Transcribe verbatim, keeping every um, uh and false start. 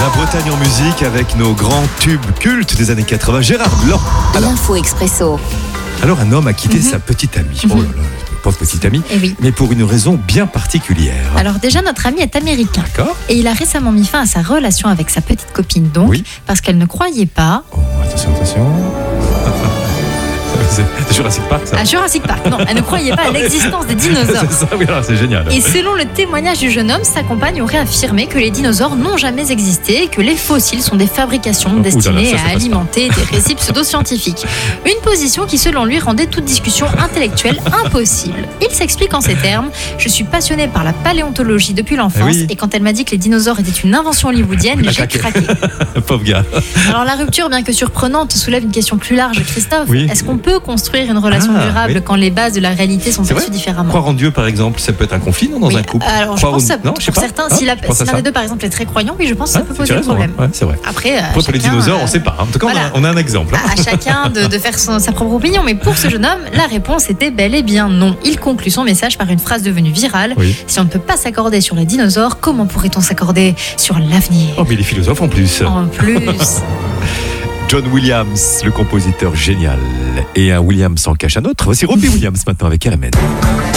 La Bretagne en musique avec nos grands tubes cultes des années quatre-vingts. Gérard Blanc. Alors, L'info expresso. alors un homme a quitté Mhm. sa petite amie. Oh là là, pauvre petite amie. Eh oui. Mais pour une raison bien particulière. Alors déjà, notre ami est américain. D'accord. Et il a récemment mis fin à sa relation avec sa petite copine, donc, Oui. parce qu'elle ne croyait pas Oh, attention, attention. C'est c'est Jurassic Park, ça. à Jurassic Park. Non, elle ne croyait pas à l'existence des dinosaures. C'est ça, oui, alors, c'est génial. Et selon le témoignage du jeune homme, sa compagne aurait affirmé que les dinosaures n'ont jamais existé et que les fossiles sont des fabrications Oh, destinées oulala, ça, ça à passe alimenter des récits pseudo-scientifiques. Une position qui, selon lui, rendait toute discussion intellectuelle impossible. Il s'explique en ces termes: je suis passionné par la paléontologie depuis l'enfance, Eh oui. et quand elle m'a dit que les dinosaures étaient une invention hollywoodienne, Il a j'ai craqué. craqué. Pauvre gars. Alors la rupture, bien que surprenante, soulève une question plus large, Christophe. Oui. Est-ce qu'on peut construire une relation Ah, durable oui. quand les bases de la réalité sont C'est perçues vrai. différemment? Croire en Dieu, par exemple, ça peut être un conflit non, dans Oui, un couple. alors je Croire pense au- que ça, non, pour je sais pas. certains, Ah, si la- je pense si à l'un ça. des deux par exemple est très croyant, oui, je pense que ça Ah, peut tu poser as un raison, problème. ouais, c'est vrai. Après, euh, Après, pour les chacun, dinosaures, on euh, ne sait pas. En tout cas, on a- voilà. on, a, un exemple. hein. À chacun de, de faire son- sa propre opinion, mais pour ce jeune homme, la réponse était bel et bien non. Il conclut son message par une phrase devenue virale: Oui. si on ne peut pas s'accorder sur les dinosaures, comment pourrait-on s'accorder sur l'avenir? Oh, mais les philosophes en plus. En plus. John Williams, le compositeur génial. Et un Williams en cache un autre. Voici Robbie Williams maintenant avec Alamène.